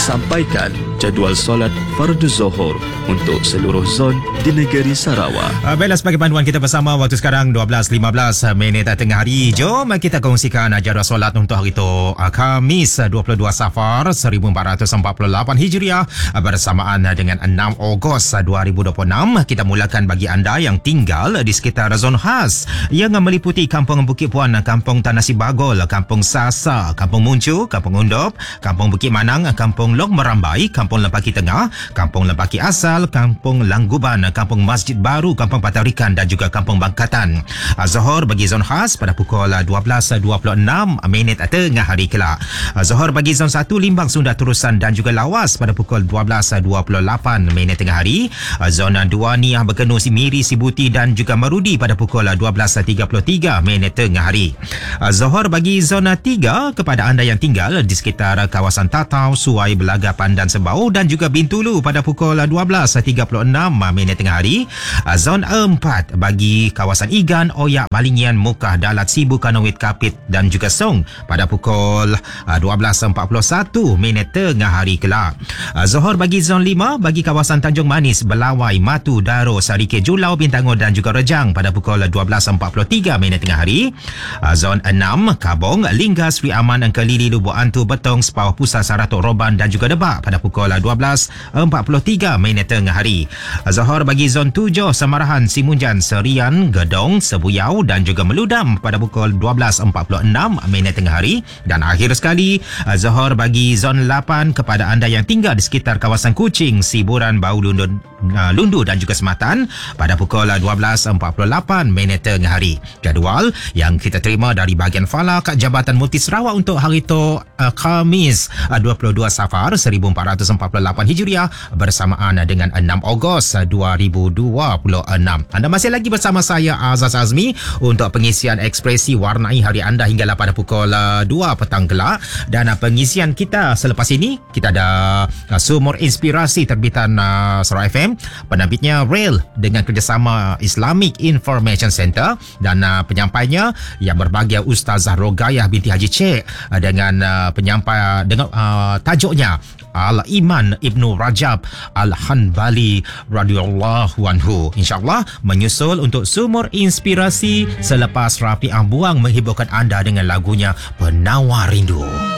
disampaikan jadual solat fardu Zuhur untuk seluruh zon di negeri Sarawak. Baiklah, sebagai panduan kita bersama, waktu sekarang 12.15 minit tengah hari. Jom kita kongsikan jadual solat untuk hari itu, Khamis 22 Safar 1448 Hijriah bersamaan dengan 6 Ogos 2026. Kita mulakan bagi anda yang tinggal di sekitar zon khas yang meliputi Kampung Bukit Puan, Kampung Tanah Sibagol, Kampung Sasa, Kampung Muncu, Kampung Undop, Kampung Bukit Manang, Kampung Lok Merambai, Kampung Lempaki Tengah, Kampung Lempaki Asal, Kampung Langguban, Kampung Masjid Baru, Kampung Patarikan dan juga Kampung Bangkatan. Zuhur bagi zon khas pada pukul 12.26 minit tengah hari kelak. Zuhur bagi zon 1 Limbang, Sunda, Terusan dan juga Lawas pada pukul 12.28 minit tengah hari. Zon 2 Niah, Berkenu, Simiri, Sibuti dan juga Merudi pada pukul 12.33 minit tengah hari. Zuhur bagi zon 3 kepada anda yang tinggal di sekitar kawasan Tatau, Suai, Belaga, Pandan, Sebau dan juga Bintulu pada pukul 12.36 minit tengah hari. Zon 4 bagi kawasan Igan, Oyak, Malingian, Mukah, Dalat, Sibu, Kanowit, Kapit dan juga Song pada pukul 12.41 minit tengah hari kelak. Zuhur bagi zon 5 bagi kawasan Tanjung Manis, Belawai, Matu, Daro, Sarike, Julau, Bintangor dan juga Rejang pada pukul 12.43 minit tengah hari. Zon 6 Kabong, Lingga, Sri Aman, Kelili, Lubuk Antu, Betong, Sepau, Pusat, Saratok, Roban dan juga Debak pada pukul 12.43 minit tengah hari. Zuhur bagi zon 7 Samarahan, Simunjan, Serian, Gedong, Sebuyau dan juga Meludam pada pukul 12.46 minit tengah hari. Dan akhir sekali, zuhur bagi zon 8 kepada anda yang tinggal di sekitar kawasan Kuching, Siburan, Bau, Lundu dan juga Sematan pada pukul 12.48 minit tengah hari. Jadual yang kita terima dari bahagian Falak Jabatan Mufti Sarawak untuk hari itu, Khamis 22 Safar 1448 Hijriah bersamaan dengan 6 Ogos 2026. Anda masih lagi bersama saya, Azaz Azmi, untuk pengisian ekspresi warnai hari anda hinggalah pada pukul 2 petang kelak. Dan pengisian kita selepas ini, kita ada Sumur Inspirasi terbitan Sarawak FM, penerbitnya Rail dengan kerjasama Islamic Information Center, dan penyampainya yang berbahagia Ustazah Rogayah binti Haji Cik dengan penyampai dengan tajuknya Al-Iman Ibnu Rajab Al-Hanbali radhiyallahu anhu. InsyaAllah menyusul untuk Sumur Inspirasi selepas Rafi'ah Buang menghiburkan anda dengan lagunya Penawar Rindu.